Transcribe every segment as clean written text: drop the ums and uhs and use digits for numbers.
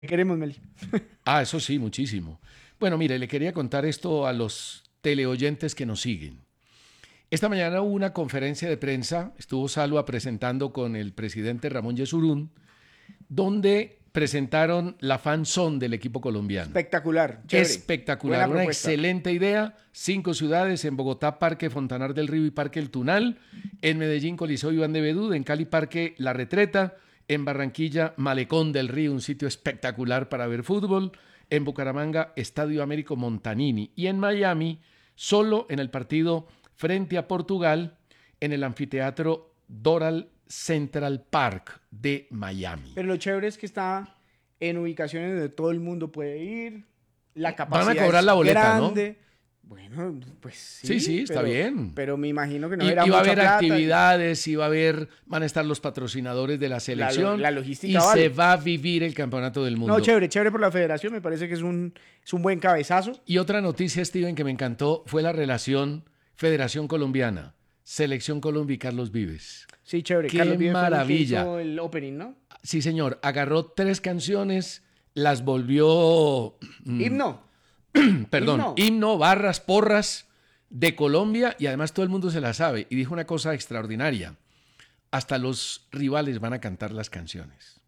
Queremos, Meli. Ah, eso sí, muchísimo. Bueno, mire, le quería contar esto a los teleoyentes que nos siguen. Esta mañana hubo una conferencia de prensa, estuvo Salua presentando con el presidente Ramón Yesurún, donde presentaron la fanzone del equipo colombiano. Espectacular, chévere. Espectacular, Buena una propuesta. excelente idea. 5 ciudades, en Bogotá, Parque Fontanar del Río y Parque El Tunal, en Medellín, Coliseo Iván de Bedú, en Cali, Parque La Retreta, en Barranquilla, Malecón del Río, un sitio espectacular para ver fútbol, en Bucaramanga, Estadio Américo Montanini, y en Miami, solo en el partido frente a Portugal, en el anfiteatro Doral Central Park de Miami. Pero lo chévere es que está en ubicaciones donde todo el mundo puede ir. La capacidad Van a cobrar es la boleta, grande. Bueno, pues sí. Sí, está bien. Pero me imagino que no Y era va a mucha haber plata. actividades, van a estar los patrocinadores de la selección. La logística y vale. se va a vivir el campeonato del mundo. No, chévere por la federación. Me parece que es un buen cabezazo. Y otra noticia, Steven, que me encantó fue la relación Federación Colombiana, Selección Colombia y Carlos Vives. Sí, chévere. ¡Qué Carlos Vives fue el que maravilla! hizo el opening, ¿no? Sí, señor. Agarró 3 canciones, las volvió... Himno. Perdón, himno, barras, porras de Colombia, y además todo el mundo se la sabe. Y dijo una cosa extraordinaria. Hasta los rivales van a cantar las canciones.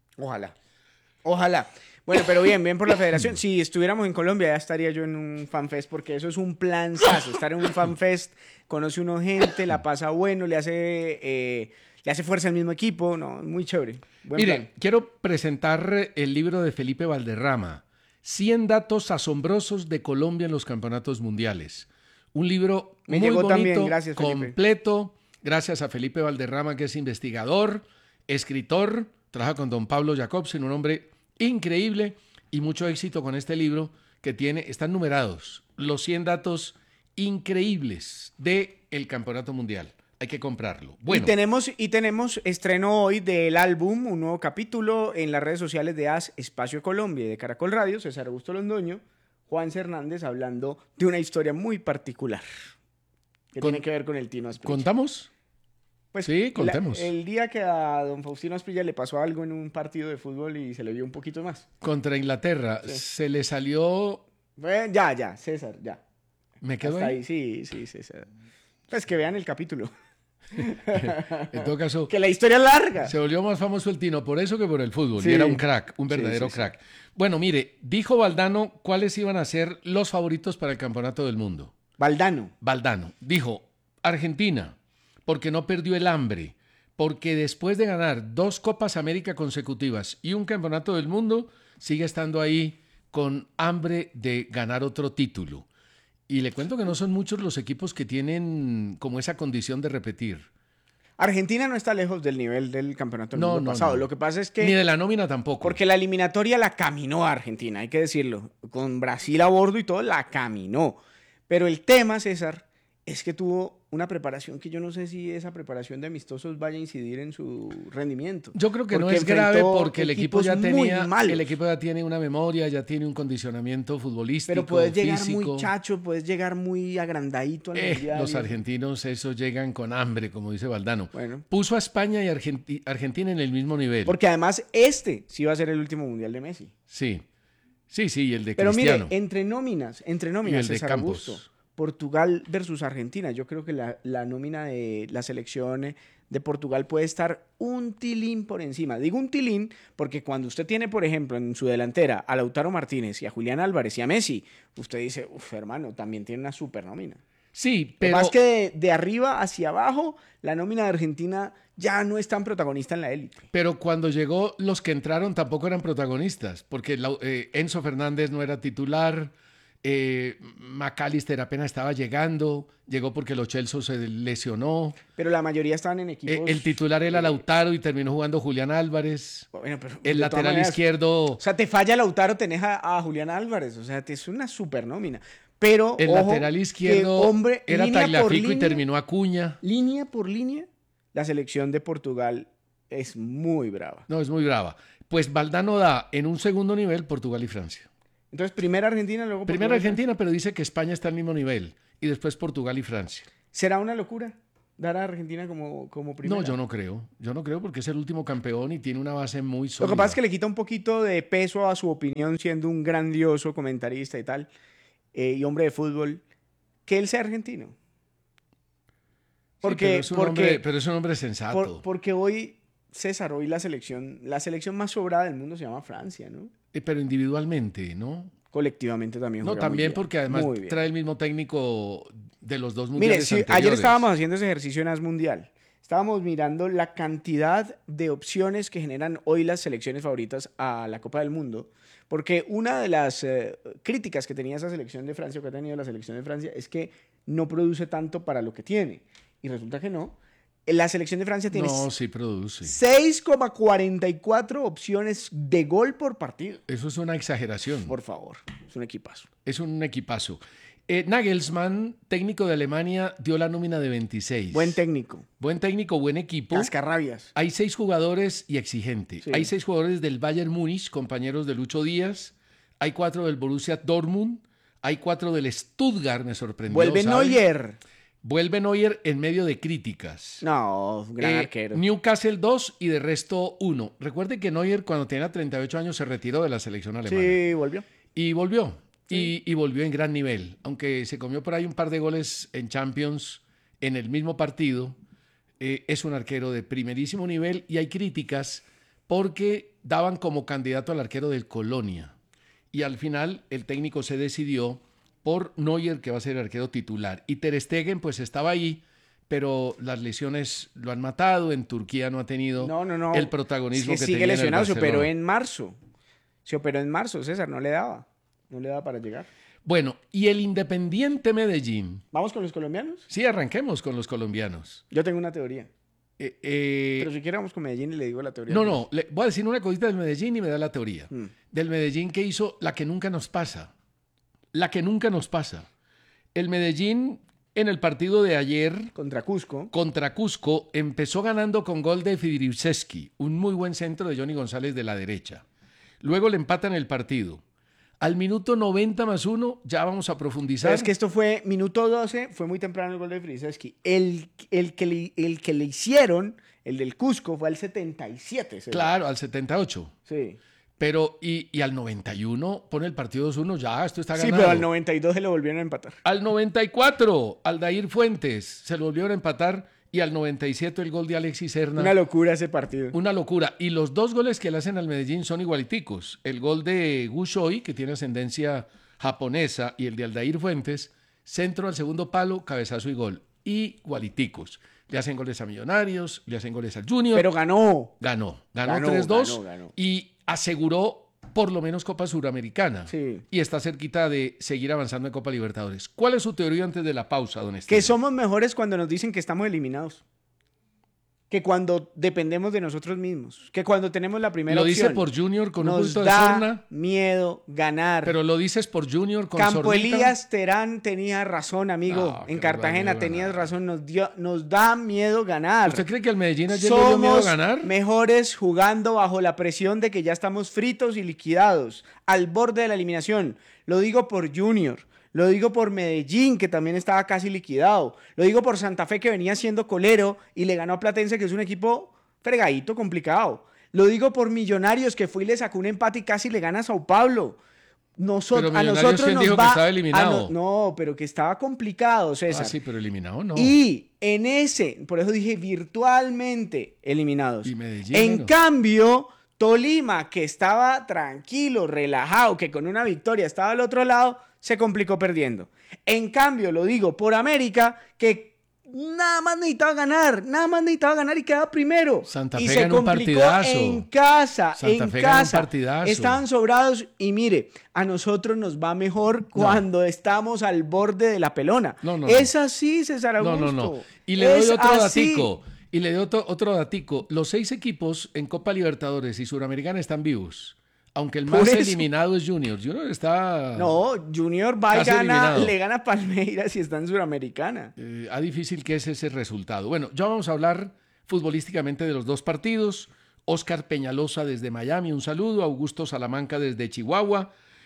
Ojalá. Bueno, pero bien por la federación. Si estuviéramos en Colombia ya estaría yo en un fanfest, porque eso es un planzazo. Estar en un fanfest, conoce uno gente, la pasa bueno, le hace fuerza al mismo equipo. No, muy chévere. Buen plan. Quiero presentar el libro de Felipe Valderrama, 100 datos asombrosos de Colombia en los campeonatos mundiales. Un libro Me muy llegó bonito, también, gracias, Felipe. completo, gracias a Felipe Valderrama, que es investigador, escritor, trabaja con don Pablo Jacobsen, un hombre increíble, y mucho éxito con este libro que están numerados, los 100 datos increíbles del campeonato mundial. Hay que comprarlo. Bueno. Y tenemos estreno hoy del álbum, un nuevo capítulo en las redes sociales de AS Espacio Colombia y de Caracol Radio, César Augusto Londoño, Juan Hernández, hablando de una historia muy particular que tiene que ver con el Tino Asprilla. ¿Contamos? Pues sí, contemos. El día que a don Faustino Asprilla le pasó algo en un partido de fútbol y se le vio un poquito más. Contra Inglaterra, sí. Se le salió... Bueno, ya, César, ya. ¿Me quedo hasta ahí? Sí, César. Pues que vean el capítulo. En todo caso, que la historia es larga. Se volvió más famoso el Tino por eso que por el fútbol. Sí. Y era un crack, un verdadero crack. Bueno, mire, dijo Valdano cuáles iban a ser los favoritos para el campeonato del mundo. Valdano dijo Argentina, porque no perdió el hambre, porque después de ganar 2 Copas América consecutivas y un campeonato del mundo, sigue estando ahí con hambre de ganar otro título. Y le cuento que no son muchos los equipos que tienen como esa condición de repetir. Argentina no está lejos del nivel del campeonato del mundo pasado. No. Lo que pasa es que... Ni de la nómina tampoco. Porque la eliminatoria la caminó a Argentina, hay que decirlo. Con Brasil a bordo y todo, la caminó. Pero el tema, César, es que tuvo una preparación que yo no sé si esa preparación de amistosos vaya a incidir en su rendimiento. Yo creo que no es grave porque el equipo ya tiene una memoria, ya tiene un condicionamiento futbolístico, pero puedes llegar físico. Muy chacho, puedes llegar muy agrandadito al mundial. Los argentinos esos llegan con hambre, como dice Valdano. Bueno. Puso a España y Argentina en el mismo nivel. Porque además sí va a ser el último mundial de Messi. Sí, y el de pero Cristiano. Mire, entre nóminas, y el César de Campos. Augusto, Portugal versus Argentina. Yo creo que la nómina de la selección de Portugal puede estar un tilín por encima. Digo un tilín porque cuando usted tiene, por ejemplo, en su delantera a Lautaro Martínez y a Julián Álvarez y a Messi, usted dice, hermano, también tiene una super nómina. Sí, pero... Más que de arriba hacia abajo, la nómina de Argentina ya no es tan protagonista en la élite. Pero cuando llegó, los que entraron tampoco eran protagonistas, porque Enzo Fernández no era titular... McAllister apenas estaba llegó porque Lo Celso se lesionó. Pero la mayoría estaban en equipos... El titular era Lautaro y terminó jugando Julián Álvarez. Bueno, pero el lateral izquierdo... O sea, te falla Lautaro, tenés a Julián Álvarez. O sea, es una super nómina. Pero, el lateral izquierdo era Tagliafico y terminó Acuña. Línea por línea, la selección de Portugal es muy brava. No, es muy brava. Pues Valdano da en un segundo nivel Portugal y Francia. Entonces, primero Argentina, luego Portugal. Primero Argentina, pero dice que España está al mismo nivel. Y después Portugal y Francia. ¿Será una locura? dar a Argentina como primera? No, yo no creo. Yo no creo porque es el último campeón y tiene una base muy sólida. Lo que pasa es que le quita un poquito de peso a su opinión siendo un grandioso comentarista y tal, y hombre de fútbol, que él sea argentino. Porque, sí, pero es un hombre sensato. porque hoy, César, hoy la selección más sobrada del mundo se llama Francia, ¿no? Pero individualmente, ¿no? Colectivamente también No, juega muy también bien, porque además muy bien. trae el mismo técnico de los dos Mire, mundiales sí, anteriores. ayer estábamos haciendo ese ejercicio en AS Mundial. Estábamos mirando la cantidad de opciones que generan hoy las selecciones favoritas a la Copa del Mundo. Porque una de las críticas que tenía esa selección de Francia, o que ha tenido la selección de Francia, es que no produce tanto para lo que tiene. Y resulta que no. La selección de Francia tiene No, sí produce. 6,44 opciones de gol por partido. Eso es una exageración. Por favor, es un equipazo. Es un equipazo. Nagelsmann, técnico de Alemania, dio la nómina de 26. Buen técnico. Buen técnico, buen equipo. Cascarrabias. Hay 6 jugadores y exigente. Sí. Hay 6 jugadores del Bayern Múnich, compañeros de Lucho Díaz. Hay 4 del Borussia Dortmund. Hay 4 del Stuttgart, me sorprendió. Vuelve ¿sabe? Neuer. Vuelve Neuer en medio de críticas. No, gran arquero. Newcastle 2 y de resto 1. Recuerde que Neuer cuando tenía 38 años se retiró de la selección alemana. Sí, volvió. Y volvió. Sí. Y volvió en gran nivel. Aunque se comió por ahí un par de goles en Champions en el mismo partido, es un arquero de primerísimo nivel y hay críticas porque daban como candidato al arquero del Colonia. Y al final el técnico se decidió por Neuer, que va a ser el arquero titular. Y Ter Stegen pues estaba ahí, pero las lesiones lo han matado. En Turquía no ha tenido el protagonismo es que sigue tenía lesionado, en el se operó Barcelona. en marzo. Se operó en marzo, César, no le daba para llegar. Bueno, y el Independiente Medellín. ¿Vamos con los colombianos? Sí, arranquemos con los colombianos. Yo tengo una teoría. Pero si quiere vamos con Medellín y le digo la teoría. No, le voy a decir una cosita del Medellín y me da la teoría. Del Medellín que hizo la que nunca nos pasa. La que nunca nos pasa. El Medellín en el partido de ayer Contra Cusco empezó ganando con gol de Fidrivseski, un muy buen centro de Johnny González de la derecha. Luego le empatan el partido. Al minuto 90+1 ya vamos a profundizar. Pero es que esto fue minuto 12, fue muy temprano el gol de Fidrivseski. El que le hicieron, el del Cusco, fue al 77. ¿sí? Claro, al 78. Sí. Pero, y al 91 pone el partido 2-1, ya, esto está ganado. Sí, pero al 92 se lo volvieron a empatar. Al 94, Aldair Fuentes se lo volvieron a empatar y al 97 el gol de Alexis Serna. Una locura ese partido. Una locura. Y los 2 goles que le hacen al Medellín son igualiticos. El gol de Gushoi, que tiene ascendencia japonesa, y el de Aldair Fuentes, centro al segundo palo, cabezazo y gol. Igualiticos. Le hacen goles a Millonarios, le hacen goles al Junior. Pero ganó. Ganó 3-2 ganó. y aseguró por lo menos Copa Suramericana. Sí. Y está cerquita de seguir avanzando en Copa Libertadores. ¿Cuál es su teoría antes de la pausa, don Esteban? Que somos mejores cuando nos dicen que estamos eliminados. Que cuando dependemos de nosotros mismos. Que cuando tenemos la primera Lo opción. dice por Junior con un nos poquito de da sorna. miedo ganar. Pero lo dices por Junior con Campo sornita. Elías Terán tenía razón, amigo. No, en que Cartagena nos da miedo tenías ganar. razón. Nos da miedo ganar. ¿Usted cree que al Medellín ayer le dio miedo Somos ganar? mejores jugando bajo la presión de que ya estamos fritos y liquidados, al borde de la eliminación. Lo digo por Junior, lo digo por Medellín, que también estaba casi liquidado, lo digo por Santa Fe, que venía siendo colero y le ganó a Platense, que es un equipo fregadito, complicado. Lo digo por Millonarios, que fue y le sacó un empate y casi le gana a Sao Paulo. Pero A Millonarios, nosotros ¿quién nos dijo que va estaba eliminado? no, pero que estaba complicado, César. Ah, sí, pero eliminado no. Y en por eso dije virtualmente eliminados. Y Medellín, en bueno. cambio, Tolima, que estaba tranquilo, relajado, que con una victoria estaba al otro lado, se complicó perdiendo. En cambio, lo digo por América, que nada más necesitaba ganar y quedaba primero. Santa y Fe se ganó un complicó partidazo. en casa, Santa Fe ganó un partidazo. Estaban sobrados y mire, a nosotros nos va mejor cuando estamos al borde de la pelona. No. Es así, César Augusto. No. Y le doy otro así. datico. Y le doy otro datico. Los 6 equipos en Copa Libertadores y Suramericana están vivos. Aunque el Por más eso. eliminado es Junior. Junior está... No, Junior va y Casi gana, eliminado. le gana a Palmeiras y está en Suramericana. A difícil que es ese resultado. Bueno, ya vamos a hablar futbolísticamente de los 2 partidos. Óscar Peñalosa desde Miami, un saludo. Augusto Salamanca desde Chihuahua.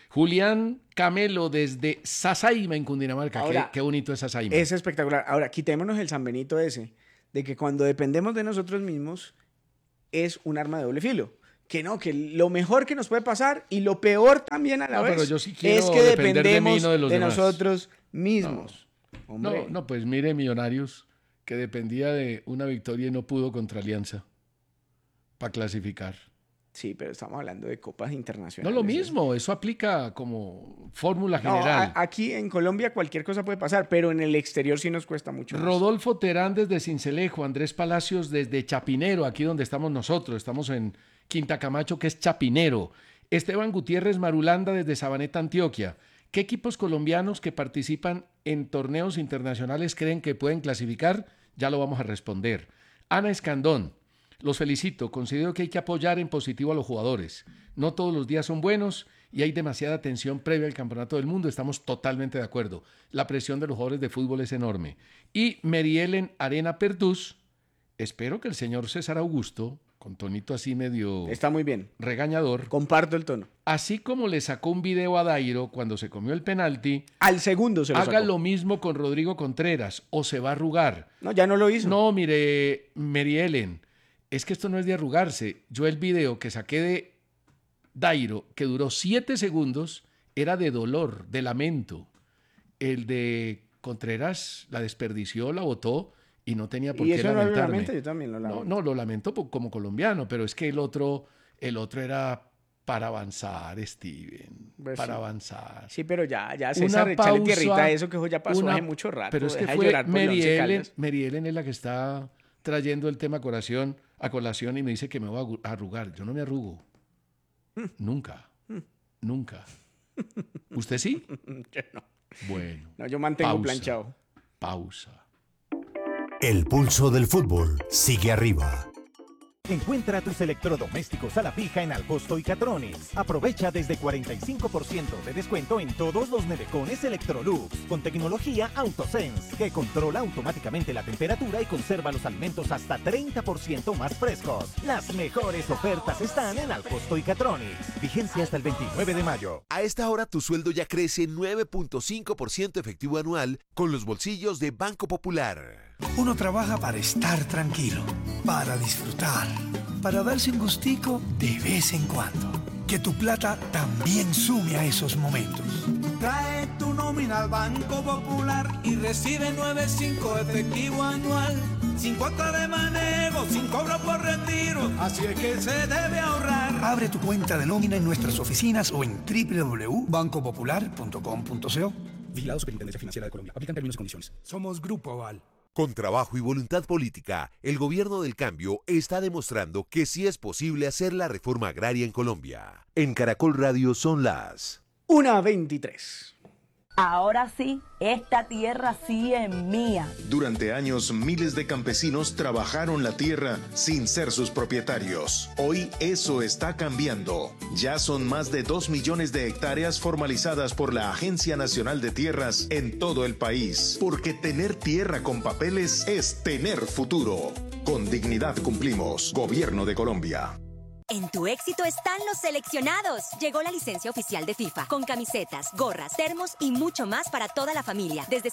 Julián Camelo desde Sasaima, en Cundinamarca. Ahora, qué bonito es Sasaima. Es espectacular. Ahora, quitémonos el San Benito ese, de que cuando dependemos de nosotros mismos es un arma de doble filo. Que no, que lo mejor que nos puede pasar y lo peor también a la vez pero yo sí quiero es que depender de dependemos mí, no de los demás. nosotros mismos. Hombre. No, pues mire Millonarios, que dependía de una victoria y no pudo contra Alianza para clasificar. Sí, pero estamos hablando de copas No internacionales. lo mismo, eso aplica como fórmula general. Aquí en Colombia cualquier cosa puede pasar, pero en el exterior sí nos cuesta mucho más. Rodolfo Terán desde Sincelejo, Andrés Palacios desde Chapinero, aquí donde estamos nosotros, estamos en Quinta Camacho, que es Chapinero. Esteban Gutiérrez Marulanda desde Sabaneta, Antioquia. ¿Qué equipos colombianos que participan en torneos internacionales creen que pueden clasificar? Ya lo vamos a responder. Ana Escandón. Los felicito, considero que hay que apoyar en positivo a los jugadores. No todos los días son buenos y hay demasiada tensión previa al Campeonato del Mundo, estamos totalmente de acuerdo. La presión de los jugadores de fútbol es enorme. Y Merielen Arena Perdús, espero que el señor César Augusto, con tonito así medio Está muy bien. regañador, Comparto el tono. así como le sacó un video a Dairo cuando se comió el penalti, Al segundo se lo haga sacó. lo mismo con Rodrigo Contreras o se va a arrugar. No, ya no lo hizo. No, mire, Merielen, es que esto no es de arrugarse. Yo el video que saqué de Dairo, que duró 7 segundos, era de dolor, de lamento. El de Contreras la desperdició, la botó y no tenía por y qué eso no lo lamentarme. lamento, yo también lo lamento. No, lo lamento como colombiano, pero es que el otro era para avanzar, Steven, Pues para sí. avanzar. Sí, pero ya Una César, échale pausa, tierrita a eso que ya pasó hace mucho rato. Pero es que Deja de fue llorar por el Once Caldas. Mary Ellen es la que está trayendo el tema a colación y me dice que me voy a arrugar. Yo no me arrugo. Nunca. Nunca. ¿Usted sí? Yo no. Bueno. No, yo mantengo pausa, planchado. Pausa. El pulso del fútbol sigue arriba. Encuentra tus electrodomésticos a la fija en Alcosto y Catrones. Aprovecha desde 45% de descuento en todos los nevecones Electrolux con tecnología AutoSense que controla automáticamente la temperatura y conserva los alimentos hasta 30% más frescos. Las mejores ofertas están en Alcosto y Catrones. Vigencia hasta el 29 de mayo. A esta hora tu sueldo ya crece 9.5% efectivo anual con los bolsillos de Banco Popular. Uno trabaja para estar tranquilo, para disfrutar, para darse un gustico de vez en cuando. Que tu plata también sume a esos momentos. Trae tu nómina al Banco Popular y recibe 9.5 efectivo anual. Sin cuota de manejo, sin cobro por retiro, así es que se debe ahorrar. Abre tu cuenta de nómina en nuestras oficinas o en www.bancopopular.com.co. Vigilado Superintendencia Financiera de Colombia. Aplican términos y condiciones. Somos Grupo Aval. Con trabajo y voluntad política, el gobierno del cambio está demostrando que sí es posible hacer la reforma agraria en Colombia. En Caracol Radio son las 1:23. Ahora sí, esta tierra sí es mía. Durante años, miles de campesinos trabajaron la tierra sin ser sus propietarios. Hoy eso está cambiando. Ya son más de 2 millones de hectáreas formalizadas por la Agencia Nacional de Tierras en todo el país. Porque tener tierra con papeles es tener futuro. Con dignidad cumplimos. Gobierno de Colombia. En tu éxito están los seleccionados. Llegó la licencia oficial de FIFA con camisetas, gorras, termos y mucho más para toda la familia. Desde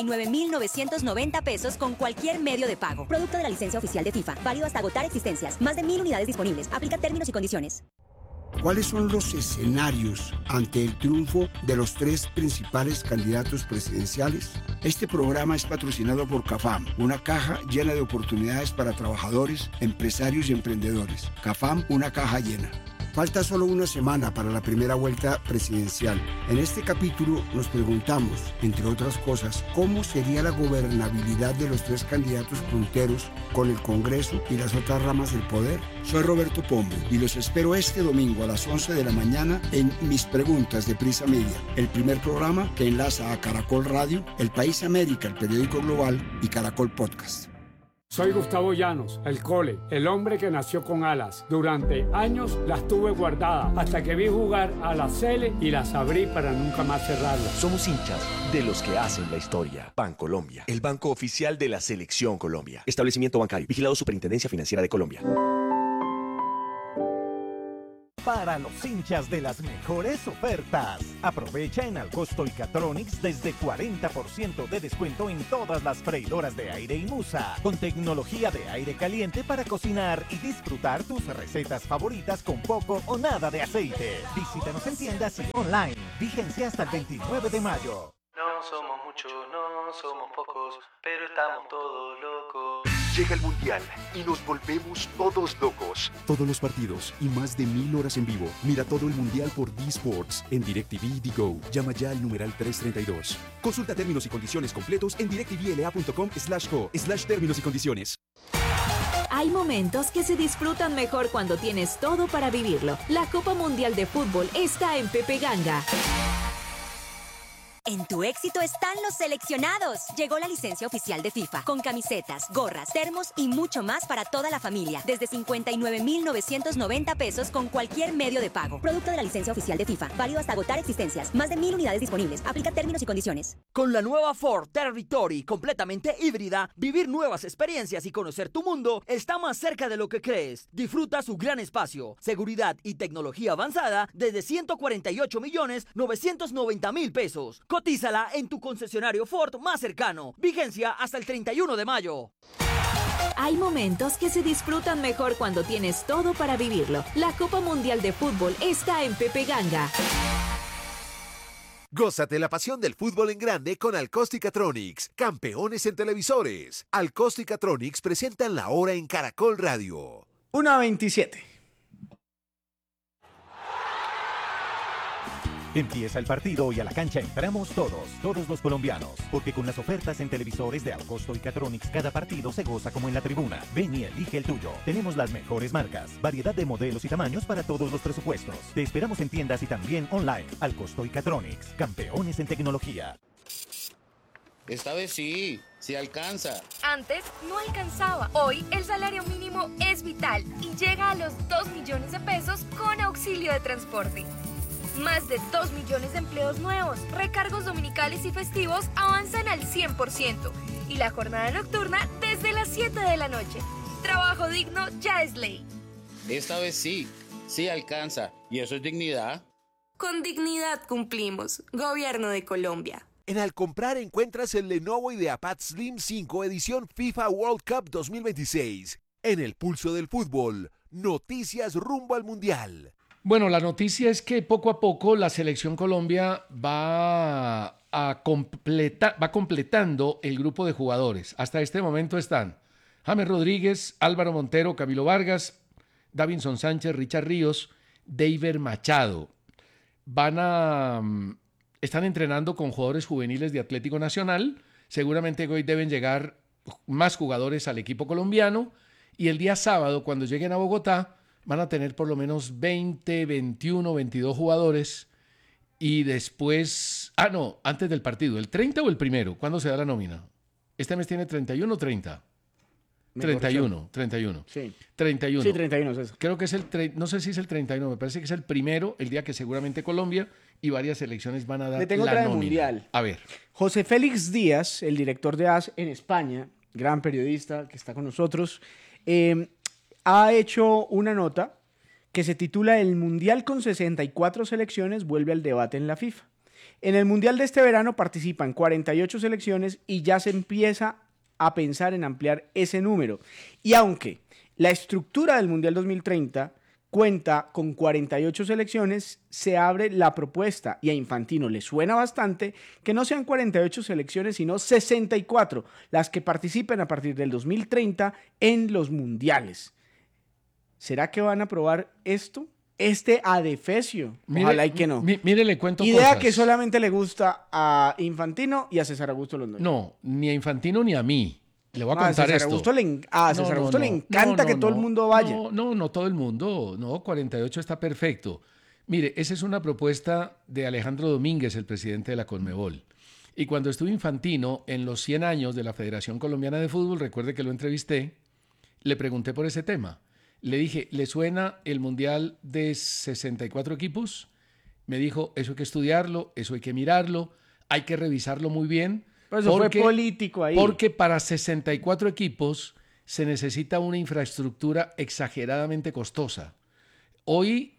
59,990 pesos con cualquier medio de pago. Producto de la licencia oficial de FIFA. Válido hasta agotar existencias. Más de 1,000 unidades disponibles. Aplica términos y condiciones. ¿Cuáles son los escenarios ante el triunfo de los 3 principales candidatos presidenciales? Este programa es patrocinado por CAFAM, una caja llena de oportunidades para trabajadores, empresarios y emprendedores. CAFAM, una caja llena. Falta solo una semana para la primera vuelta presidencial. En este capítulo nos preguntamos, entre otras cosas, cómo sería la gobernabilidad de los 3 candidatos punteros con el Congreso y las otras ramas del poder. Soy Roberto Pombo y los espero este domingo a las 11 de la mañana en Mis Preguntas de Prisa Media, el primer programa que enlaza a Caracol Radio, El País América, el periódico global y Caracol Podcast. Soy Gustavo Llanos, el Cole, el hombre que nació con alas. Durante años las tuve guardadas hasta que vi jugar a la Sele y las abrí para nunca más cerrarlas. Somos hinchas de los que hacen la historia. Bancolombia, el banco oficial de la Selección Colombia. Establecimiento bancario, vigilado Superintendencia Financiera de Colombia. para los hinchas de las mejores ofertas. Aprovecha en Alcosto y Catronics desde 40% de descuento en todas las freidoras de aire y Musa, con tecnología de aire caliente para cocinar y disfrutar tus recetas favoritas con poco o nada de aceite. Visítanos en tiendas y online. Vigencia hasta el 29 de mayo. No somos muchos, no somos pocos, pero estamos todos locos. Llega el Mundial y nos volvemos todos locos. Todos los partidos y más de 1000 horas en vivo. Mira todo el Mundial por D-Sports en DirecTV y Digo. Llama ya al numeral 332. Consulta términos y condiciones completos en directvla.com/co/términos y condiciones. Hay momentos que se disfrutan mejor cuando tienes todo para vivirlo. La Copa Mundial de Fútbol está en Pepe Ganga. En tu éxito están los seleccionados. Llegó la licencia oficial de FIFA, con camisetas, gorras, termos y mucho más para toda la familia. Desde 59,990 pesos con cualquier medio de pago. Producto de la licencia oficial de FIFA, válido hasta agotar existencias. Más de 1000 unidades disponibles. Aplica términos y condiciones. Con la nueva Ford Territory, completamente híbrida, vivir nuevas experiencias y conocer tu mundo está más cerca de lo que crees. Disfruta su gran espacio, seguridad y tecnología avanzada desde 148,990,000 pesos. Cotízala en tu concesionario Ford más cercano. Vigencia hasta el 31 de mayo. Hay momentos que se disfrutan mejor cuando tienes todo para vivirlo. La Copa Mundial de Fútbol está en Pepe Ganga. Gózate la pasión del fútbol en grande con Alcosto y Catronics, campeones en televisores. Alcosto y Catronics presentan la hora en Caracol Radio. 1:27. Empieza el partido y a la cancha entramos todos los colombianos, porque con las ofertas en televisores de Alcosto y Catronics cada partido se goza como en la tribuna. Ven y elige el tuyo. Tenemos las mejores marcas, variedad de modelos y tamaños para todos los presupuestos. Te esperamos en tiendas y también online. Alcosto y Catronics, campeones en tecnología. Esta vez sí alcanza. Antes no alcanzaba. Hoy el salario mínimo es vital y llega a los 2 millones de pesos con auxilio de transporte. Más de 2 millones de empleos nuevos, recargos dominicales y festivos avanzan al 100% y la jornada nocturna desde las 7 de la noche. Trabajo digno ya es ley. Esta vez sí alcanza. ¿Y eso es dignidad? Con dignidad cumplimos. Gobierno de Colombia. En Alcomprar encuentras el Lenovo IdeaPad Slim 5 edición FIFA World Cup 2026. En el pulso del fútbol, noticias rumbo al Mundial. Bueno, la noticia es que poco a poco la Selección Colombia va completando el grupo de jugadores. Hasta este momento están James Rodríguez, Álvaro Montero, Camilo Vargas, Davinson Sánchez, Richard Ríos, Deiber Machado. Están entrenando con jugadores juveniles de Atlético Nacional. Seguramente hoy deben llegar más jugadores al equipo colombiano. Y el día sábado, cuando lleguen a Bogotá, van a tener por lo menos 20, 21, 22 jugadores y después... antes del partido, ¿el 30 o el primero? ¿Cuándo se da la nómina? ¿Este mes tiene 31 o 30? 31. Sí. 31. Sí, 31 es eso. Creo que es no sé si es el 31, me parece que es el primero, el día que seguramente Colombia y varias selecciones van a dar Le tengo la otra de nómina. Mundial. A ver. José Félix Díaz, el director de AS en España, gran periodista que está con nosotros, ha hecho una nota que se titula El Mundial con 64 selecciones vuelve al debate en la FIFA. En el Mundial de este verano participan 48 selecciones y ya se empieza a pensar en ampliar ese número. Y aunque la estructura del Mundial 2030 cuenta con 48 selecciones, se abre la propuesta, y a Infantino le suena bastante, que no sean 48 selecciones, sino 64 las que participen a partir del 2030 en los mundiales. ¿Será que van a aprobar esto? Adefesio. Ojalá y que no. Mire, le cuento Idea cosas. que solamente le gusta a Infantino y a César Augusto Londoño. No, ni a Infantino ni a mí. Le voy a contar César esto. A César Augusto le encanta que todo el mundo vaya. No todo el mundo. No, 48 está perfecto. Mire, esa es una propuesta de Alejandro Domínguez, el presidente de la Conmebol. Y cuando estuvo Infantino en los 100 años de la Federación Colombiana de Fútbol, recuerde que lo entrevisté, le pregunté por ese tema. Le dije, ¿le suena el Mundial de 64 equipos? Me dijo, eso hay que estudiarlo, eso hay que mirarlo, hay que revisarlo muy bien. Pues eso fue político ahí. Porque para 64 equipos se necesita una infraestructura exageradamente costosa. Hoy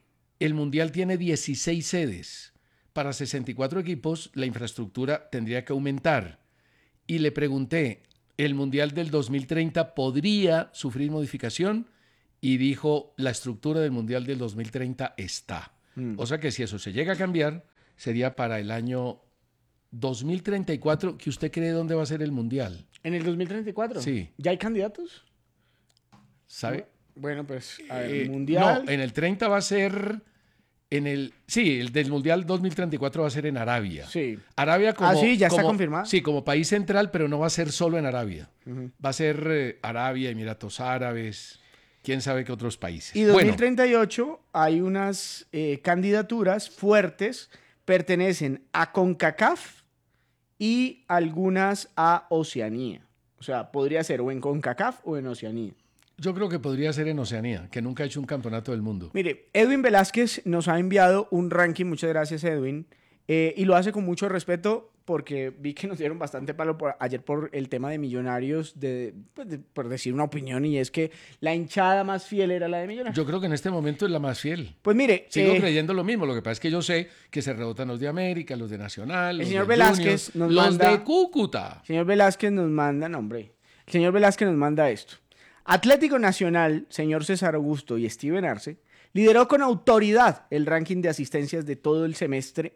el Mundial tiene 16 sedes. Para 64 equipos, la infraestructura tendría que aumentar. Y le pregunté, ¿el Mundial del 2030 podría sufrir modificación? Y dijo, la estructura del Mundial del 2030 está. O sea que si eso se llega a cambiar, sería para el año 2034, que usted cree dónde va a ser el Mundial. ¿En el 2034? Sí. ¿Ya hay candidatos? ¿Sabe? Bueno, pues, a ver, Mundial... No, en el 30 va a ser... el del Mundial 2034 va a ser en Arabia. Sí. Arabia como... sí, ya está confirmado. Sí, como país central, pero no va a ser solo en Arabia. Va a ser Arabia, Emiratos Árabes, quién sabe qué otros países. Y 2038 hay unas candidaturas fuertes, pertenecen a CONCACAF y algunas a Oceanía. O sea, podría ser o en CONCACAF o en Oceanía. Yo creo que podría ser en Oceanía, que nunca ha hecho un campeonato del mundo. Mire, Edwin Velázquez nos ha enviado un ranking, muchas gracias Edwin, y lo hace con mucho respeto porque vi que nos dieron bastante palo ayer por el tema de Millonarios, por decir una opinión, y es que la hinchada más fiel era la de Millonarios. Yo creo que en este momento es la más fiel. Pues mire... Sigo creyendo lo mismo, lo que pasa es que yo sé que se rebotan los de América, los de Nacional, los señor de Velázquez Junior, nos los manda, de Cúcuta. Señor Velázquez nos manda, no hombre, el señor Velázquez nos manda esto. Atlético Nacional, señor César Augusto y Steven Arce, lideró con autoridad el ranking de asistencias de todo el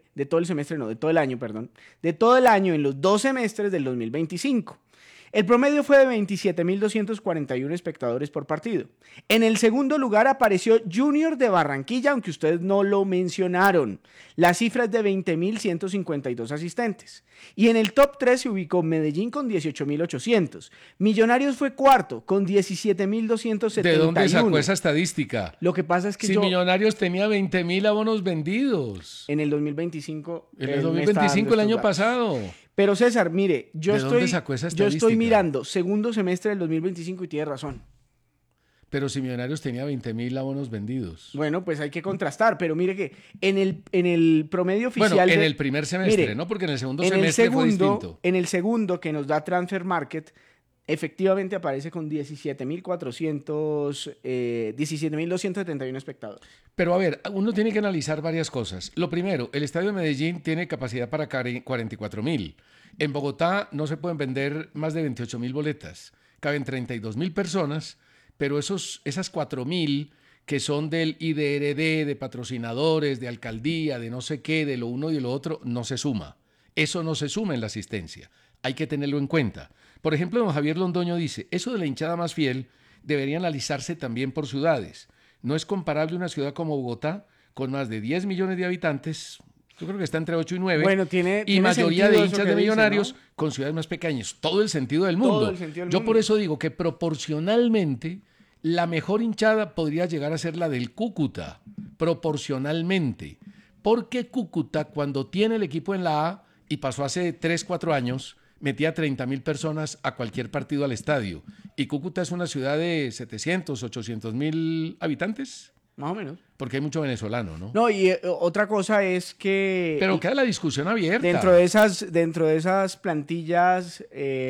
año en los 2 semestres del 2025. El promedio fue de 27.241 espectadores por partido. En el segundo lugar apareció Junior de Barranquilla, aunque ustedes no lo mencionaron. La cifra es de 20.152 asistentes. Y en el top 3 se ubicó Medellín con 18.800. Millonarios fue cuarto con 17.271. ¿De dónde sacó esa estadística? Lo que pasa es que si Millonarios tenía 20.000 abonos vendidos. En el 2025. En el 2025, el año pasado. Pero César, mire, yo estoy mirando segundo semestre del 2025 y tiene razón. Pero si Millonarios tenía 20.000 abonos vendidos. Bueno, pues hay que contrastar, pero mire que en el promedio oficial... Bueno, en el primer semestre, mire, ¿no? Porque en el segundo semestre fue distinto. En el segundo, que nos da Transfer Market, efectivamente aparece con 17.271 espectadores. Pero a ver, uno tiene que analizar varias cosas. Lo primero, el Estadio de Medellín tiene capacidad para 44.000. En Bogotá no se pueden vender más de 28.000 boletas. Caben 32.000 personas, pero esas 4.000 que son del IDRD, de patrocinadores, de alcaldía, de no sé qué, de lo uno y de lo otro, no se suma. Eso no se suma en la asistencia. Hay que tenerlo en cuenta. Por ejemplo, don Javier Londoño dice, eso de la hinchada más fiel debería analizarse también por ciudades. No es comparable una ciudad como Bogotá, con más de 10 millones de habitantes, yo creo que está entre 8 y 9, y mayoría de hinchas de Millonarios, ¿no? Con ciudades más pequeñas. Todo el sentido del mundo. Yo por eso digo que proporcionalmente la mejor hinchada podría llegar a ser la del Cúcuta, proporcionalmente. Porque Cúcuta, cuando tiene el equipo en la A, y pasó hace 3, 4 años, metía 30.000 personas a cualquier partido al estadio. Y Cúcuta es una ciudad de 700, 800.000 habitantes. Más o menos. Porque hay mucho venezolano, ¿no? No, y otra cosa es que... Pero queda la discusión abierta. Dentro de esas plantillas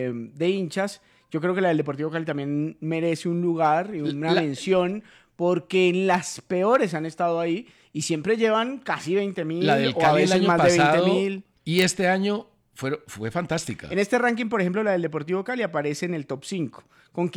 de hinchas, yo creo que la del Deportivo Cali también merece un lugar y una mención, porque en las peores han estado ahí y siempre llevan casi 20.000. La del Cali el año pasado y este año fue fantástica. En este ranking, por ejemplo, la del Deportivo Cali aparece en el top 5, con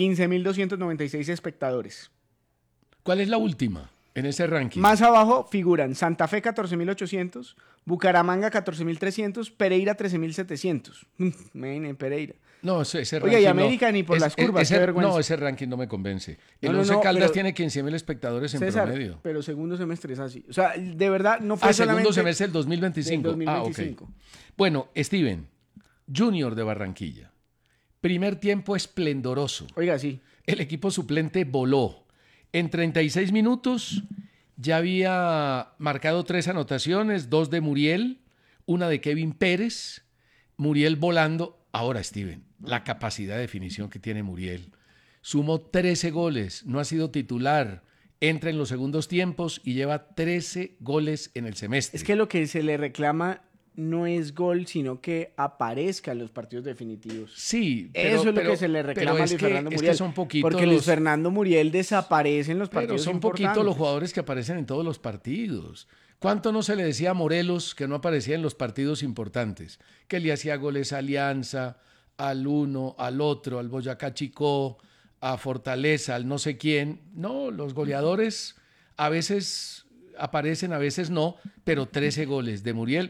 15.296 espectadores. ¿Cuál es la última en ese ranking? Más abajo figuran Santa Fe 14.800, Bucaramanga 14.300, Pereira 13.700. En Pereira. No, ese ranking. Oiga, y América ni por las curvas, qué vergüenza. No, ese ranking no me convence. El Once Caldas tiene 15.000 espectadores en promedio. Pero segundo semestre es así. O sea, de verdad no fue solamente... segundo semestre del 2025. Ok. Bueno, Steven, Junior de Barranquilla. Primer tiempo esplendoroso. Oiga, sí. El equipo suplente voló. En 36 minutos ya había marcado 3 anotaciones, 2 de Muriel, una de Kevin Pérez, Muriel volando. Ahora, Steven, la capacidad de definición que tiene Muriel. Sumó 13 goles, no ha sido titular, entra en los segundos tiempos y lleva 13 goles en el semestre. Es que lo que se le reclama no es gol, sino que aparezca en los partidos definitivos. Sí, eso es lo que se le reclama a Luis Fernando Muriel. Son poquitos porque Luis Fernando Muriel desaparece en los partidos son importantes. poquitos los jugadores que aparecen en todos los partidos. ¿Cuánto no se le decía a Morelos que no aparecía en los partidos importantes? Que le hacía goles a Alianza, al uno, al otro, al Boyacá Chicó, a Fortaleza, al no sé quién. No, los goleadores a veces aparecen, a veces no, pero 13 goles de Muriel